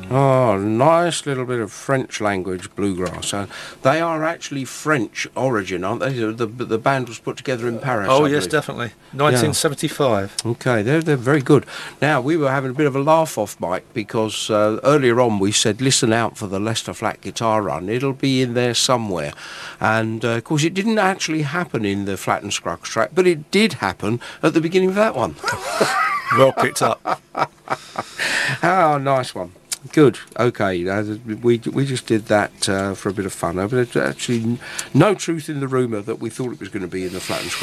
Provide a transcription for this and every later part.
Oh, nice little bit of French language bluegrass. They are actually French origin, aren't they? The band was put together in Paris. Oh, yes, definitely. 1975. Yeah. Okay, they're very good. Now, we were having a bit of a laugh off mic because earlier on we said, listen out for the Lester Flat Guitar Run. It'll be in there somewhere. And, of course, it didn't actually happen in the Flat and Scruggs track, but it did happen at the beginning of that one. Well picked up. Oh, nice one. Good. Okay. We just did that for a bit of fun. But there's actually no truth in the rumour that we thought it was going to be in the Flat and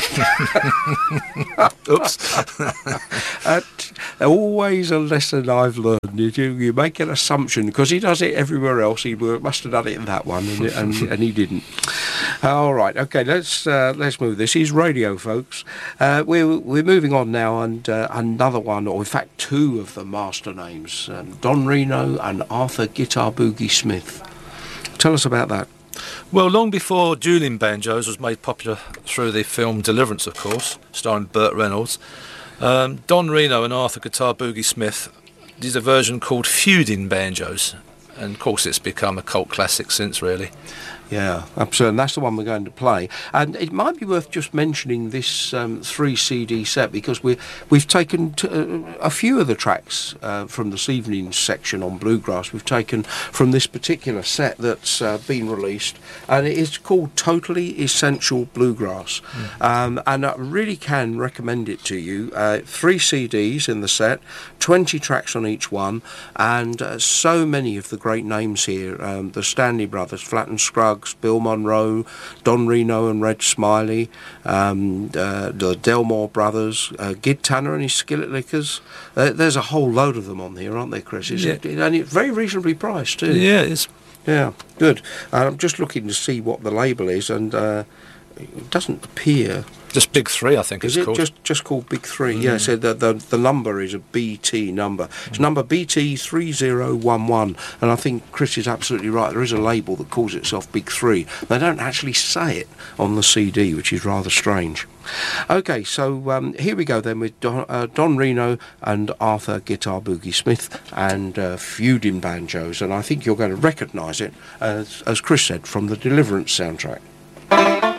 Scruggs. Oops. Always a lesson I've learned. You make an assumption because he does it everywhere else. He must have done it in that one, and he didn't. All right. Okay. Let's move. This is radio, folks. We're moving on now, and another one, or in fact two of the master names, Don Reno and Arthur Guitar Boogie Smith. Tell us about that. Well, long before dueling banjos was made popular through the film Deliverance, of course, starring Burt Reynolds, Don Reno and Arthur Guitar Boogie Smith did a version called Feuding Banjos, and of course it's become a cult classic since, really. Yeah, absolutely. And that's the one we're going to play. And it might be worth just mentioning this 3 CD set because we've taken a few of the tracks from this evening's section on Bluegrass. We've taken from this particular set that's been released, and it is called Totally Essential Bluegrass. And I really can recommend it to you. 3 CDs in the set, 20 tracks on each one, and so many of the great names here. The Stanley Brothers, Flat and Scruggs, Bill Monroe, Don Reno and Reg Smiley, the Delmore Brothers, Gid Tanner and his Skillet Lickers. There's a whole load of them on here, aren't there, Chris? And it's very reasonably priced too. Yeah, it is. Yeah, good. I'm just looking to see what the label is, and it doesn't appear. Just Big 3, I think it's called. Is it just called Big 3? Yeah, so the number is a BT number. It's number BT3011, and I think Chris is absolutely right. There is a label that calls itself Big 3. They don't actually say it on the CD, which is rather strange. Okay, so here we go then with Don Reno and Arthur Guitar Boogie Smith and Feuding Banjos, and I think you're going to recognise it, as Chris said, from the Deliverance soundtrack.